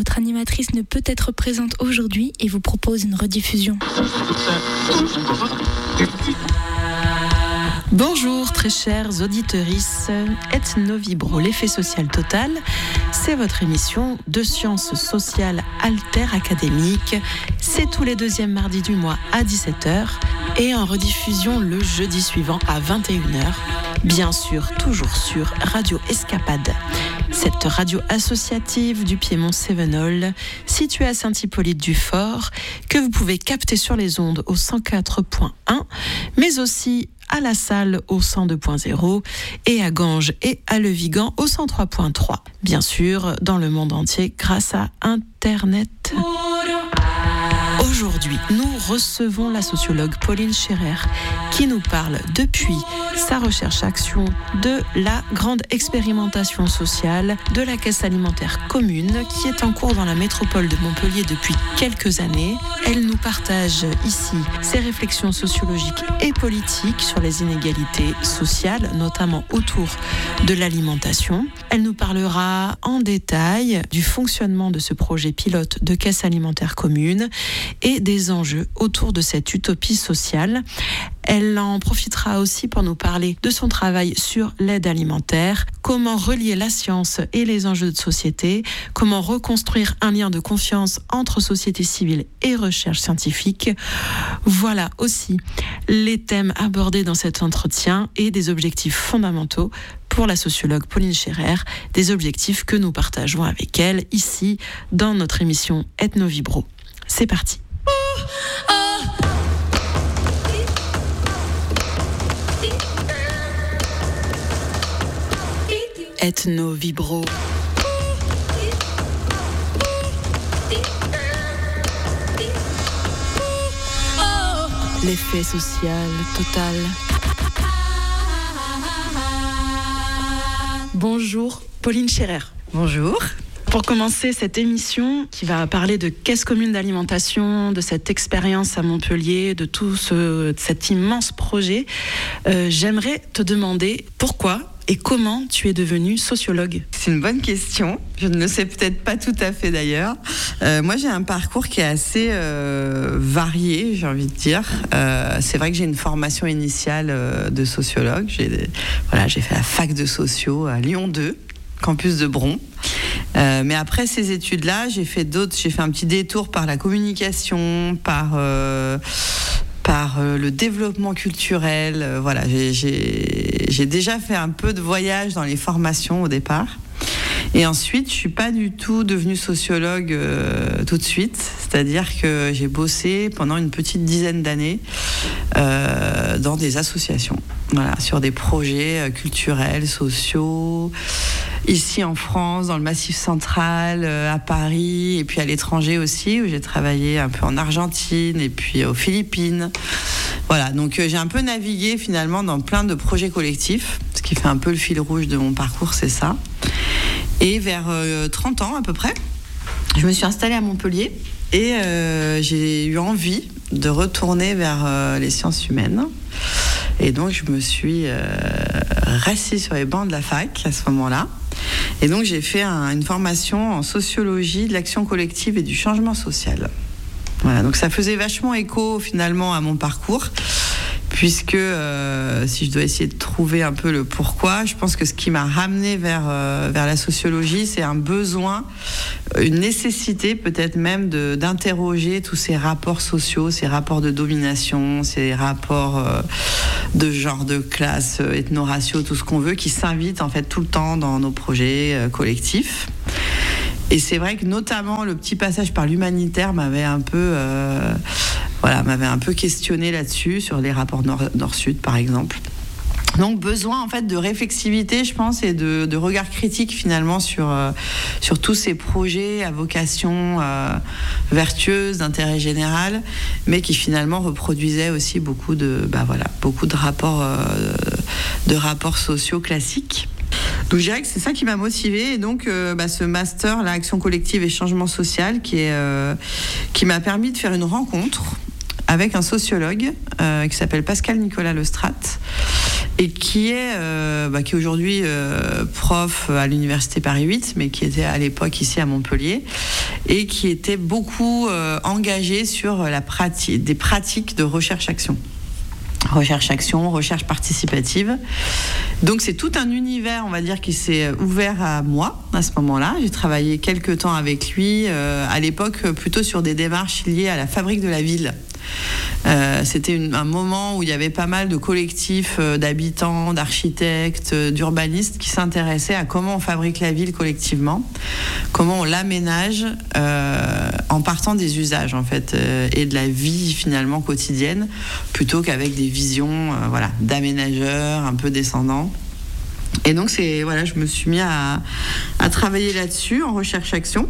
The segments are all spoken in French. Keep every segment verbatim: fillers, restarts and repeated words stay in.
Notre animatrice ne peut être présente aujourd'hui et vous propose une rediffusion. Bonjour très chers auditrices, Ethno-Vibro, l'effet social total, c'est votre émission de sciences sociales alter académiques. C'est tous les deuxièmes mardis du mois à dix-sept heures et en rediffusion le jeudi suivant à vingt et une heures. Bien sûr, toujours sur Radio Escapade. Cette radio associative du Piémont Cévenol, située à Saint-Hippolyte-du-Fort, que vous pouvez capter sur les ondes au cent quatre point un, mais aussi à la salle au cent deux point zéro et à Ganges et à Le Vigan au cent trois point trois. Bien sûr, dans le monde entier grâce à Internet. Aujourd'hui, nous recevons la sociologue Pauline Scherer qui nous parle depuis sa recherche-action de la grande expérimentation sociale de la caisse alimentaire commune qui est en cours dans la métropole de Montpellier depuis quelques années. Elle nous partage ici ses réflexions sociologiques et politiques sur les inégalités sociales, notamment autour de l'alimentation. Elle nous parlera en détail du fonctionnement de ce projet pilote de caisse alimentaire commune et des enjeux autour de cette utopie sociale. Elle en profitera aussi pour nous parler de son travail sur l'aide alimentaire, comment relier la science et les enjeux de société, comment reconstruire un lien de confiance entre société civile et recherche scientifique. Voilà aussi les thèmes abordés dans cet entretien et des objectifs fondamentaux pour la sociologue Pauline Scherer, des objectifs que nous partageons avec elle ici dans notre émission Ethno-Vibro. C'est parti. Ethno-Vibro. L'effet social total. Bonjour, Pauline Scherer. Bonjour. Pour commencer cette émission qui va parler de caisse commune d'alimentation, de cette expérience à Montpellier, de tout ce, cet immense projet, euh, j'aimerais te demander pourquoi et comment tu es devenue sociologue. C'est une bonne question. Je ne le sais peut-être pas tout à fait d'ailleurs. Euh, moi, j'ai un parcours qui est assez euh, varié, j'ai envie de dire. Euh, c'est vrai que j'ai une formation initiale euh, de sociologue. J'ai, voilà, j'ai fait la fac de sociaux à Lyon deux, campus de Bron. Euh, mais après ces études-là, j'ai fait d'autres. J'ai fait un petit détour par la communication, par euh, par euh, le développement culturel. Euh, voilà, j'ai, j'ai j'ai déjà fait un peu de voyage dans les formations au départ. Et ensuite, je suis pas du tout devenue sociologue euh, tout de suite. C'est-à-dire que j'ai bossé pendant une petite dizaine d'années euh, dans des associations, voilà, sur des projets euh, culturels, sociaux, ici en France, dans le Massif central, euh, à Paris, et puis à l'étranger aussi, où j'ai travaillé un peu en Argentine et puis aux Philippines. Voilà, donc euh, j'ai un peu navigué finalement dans plein de projets collectifs, ce qui fait un peu le fil rouge de mon parcours, c'est ça. Et vers euh, trente ans à peu près, je me suis installée à Montpellier et euh, j'ai eu envie de retourner vers euh, les sciences humaines. Et donc je me suis euh, rassise sur les bancs de la fac à ce moment-là. Et donc j'ai fait un, une formation en sociologie de l'action collective et du changement social. Voilà, donc ça faisait vachement écho finalement à mon parcours. Puisque euh, si je dois essayer de trouver un peu le pourquoi, je pense que ce qui m'a ramené vers, euh, vers la sociologie, c'est un besoin, une nécessité peut-être même de, d'interroger tous ces rapports sociaux, ces rapports de domination, ces rapports euh, de genre, de classe, ethno-raciaux, tout ce qu'on veut, qui s'invitent en fait tout le temps dans nos projets euh, collectifs. Et c'est vrai que notamment le petit passage par l'humanitaire m'avait un peu... Euh, Voilà, m'avait un peu questionné là-dessus, sur les rapports nord, nord-sud, par exemple. Donc, besoin, en fait, de réflexivité, je pense, et de, de regard critique, finalement, sur, euh, sur tous ces projets à vocation euh, vertueuse, d'intérêt général, mais qui, finalement, reproduisaient aussi beaucoup de, bah, voilà, beaucoup de rapports, euh, de rapports sociaux classiques. Donc je dirais que c'est ça qui m'a motivée, et donc euh, bah, ce master, là, action collective et changement social, qui, est, euh, qui m'a permis de faire une rencontre avec un sociologue euh, qui s'appelle Pascal Nicolas Lestrade, et qui est, euh, bah, qui est aujourd'hui euh, prof à l'université Paris huit, mais qui était à l'époque ici à Montpellier, et qui était beaucoup euh, engagé sur la pratique, des pratiques de recherche-action. Recherche-action, recherche participative. Donc c'est tout un univers, on va dire, qui s'est ouvert à moi à ce moment-là. J'ai travaillé quelques temps avec lui, euh, à l'époque plutôt sur des démarches liées à la fabrique de la ville. Euh, c'était une, un moment où il y avait pas mal de collectifs euh, d'habitants, d'architectes, euh, d'urbanistes qui s'intéressaient à comment on fabrique la ville collectivement, comment on l'aménage euh, en partant des usages en fait euh, et de la vie finalement quotidienne, plutôt qu'avec des visions euh, voilà, d'aménageurs un peu descendants. Et donc c'est voilà, je me suis mis à, à travailler là-dessus en recherche-action.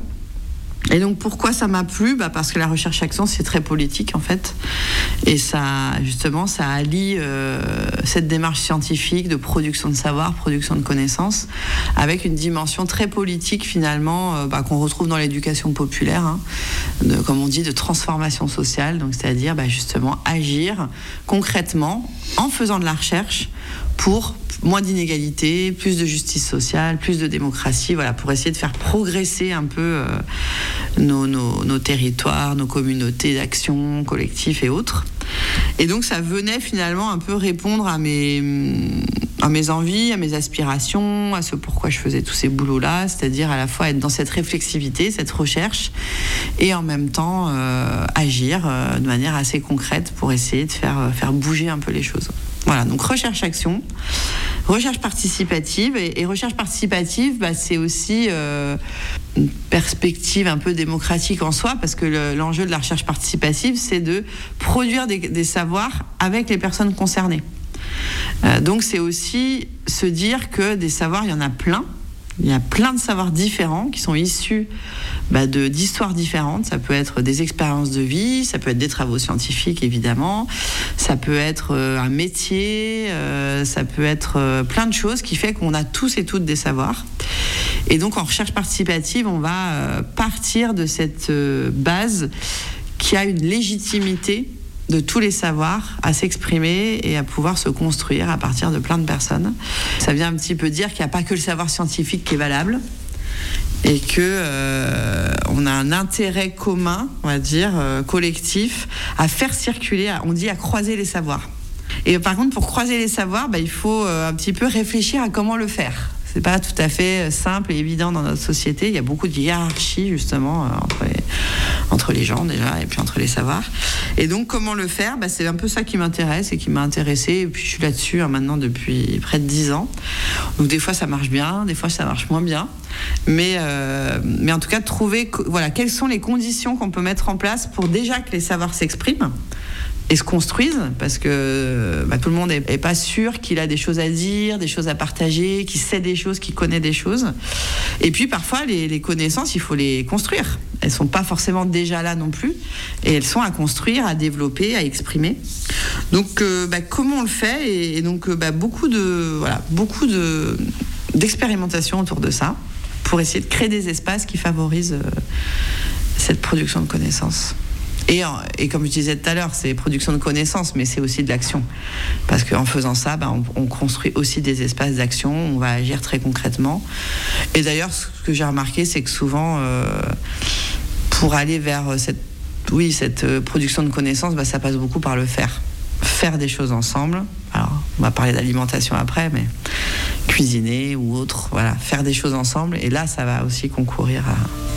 Et donc pourquoi ça m'a plu ? Bah parce que la recherche-action c'est très politique en fait, et ça justement ça allie euh, cette démarche scientifique de production de savoir, production de connaissances, avec une dimension très politique finalement euh, bah, qu'on retrouve dans l'éducation populaire, hein, de, comme on dit, de transformation sociale. Donc c'est-à-dire bah, justement agir concrètement en faisant de la recherche pour moins d'inégalités, plus de justice sociale, plus de démocratie, voilà, pour essayer de faire progresser un peu euh, nos, nos, nos territoires, nos communautés d'action, collectifs et autres. Et donc ça venait finalement un peu répondre à mes, à mes envies, à mes aspirations, à ce pourquoi je faisais tous ces boulots-là, c'est-à-dire à la fois être dans cette réflexivité, cette recherche, et en même temps euh, agir euh, de manière assez concrète pour essayer de faire, faire bouger un peu les choses. Voilà, donc recherche-action, recherche participative, et, et recherche participative, bah, c'est aussi euh, une perspective un peu démocratique en soi, parce que le, l'enjeu de la recherche participative, c'est de produire des, des savoirs avec les personnes concernées. Euh, donc c'est aussi se dire que des savoirs, il y en a plein. Il y a plein de savoirs différents qui sont issus bah, de, d'histoires différentes. Ça peut être des expériences de vie, ça peut être des travaux scientifiques évidemment, ça peut être euh, un métier, euh, ça peut être euh, plein de choses qui fait qu'on a tous et toutes des savoirs. Et donc en recherche participative, on va euh, partir de cette euh, base qui a une légitimité de tous les savoirs à s'exprimer et à pouvoir se construire à partir de plein de personnes. Ça vient un petit peu dire qu'il n'y a pas que le savoir scientifique qui est valable, et que euh, on a un intérêt commun, on va dire, euh, collectif, à faire circuler, à, on dit à croiser les savoirs. Et par contre, pour croiser les savoirs, bah, il faut euh, un petit peu réfléchir à comment le faire. C'est pas tout à fait simple et évident dans notre société. Il y a beaucoup de hiérarchie justement entre les, entre les gens déjà, et puis entre les savoirs. Et donc comment le faire ? Bah, c'est un peu ça qui m'intéresse et qui m'a intéressée. Et puis je suis là-dessus hein, maintenant depuis près de dix ans. Donc des fois ça marche bien, des fois ça marche moins bien. Mais, euh, mais en tout cas trouver voilà, quelles sont les conditions qu'on peut mettre en place pour déjà que les savoirs s'expriment et se construisent, parce que bah, tout le monde n'est pas sûr qu'il a des choses à dire, des choses à partager, qu'il sait des choses, qu'il connaît des choses. Et puis parfois, les, les connaissances, il faut les construire. Elles ne sont pas forcément déjà là non plus, et elles sont à construire, à développer, à exprimer. Donc, euh, bah, comment on le fait ? Et, et donc, bah, beaucoup de, voilà, beaucoup de, d'expérimentation autour de ça, pour essayer de créer des espaces qui favorisent euh, cette production de connaissances. Et, et comme je disais tout à l'heure, c'est production de connaissances, mais c'est aussi de l'action. Parce qu'en faisant ça, bah, on, on construit aussi des espaces d'action, on va agir très concrètement. Et d'ailleurs, ce que j'ai remarqué, c'est que souvent, euh, pour aller vers cette, oui, cette production de connaissances, bah, ça passe beaucoup par le faire. Faire des choses ensemble. Alors, on va parler d'alimentation après, mais cuisiner ou autre, voilà, faire des choses ensemble. Et là, ça va aussi concourir à...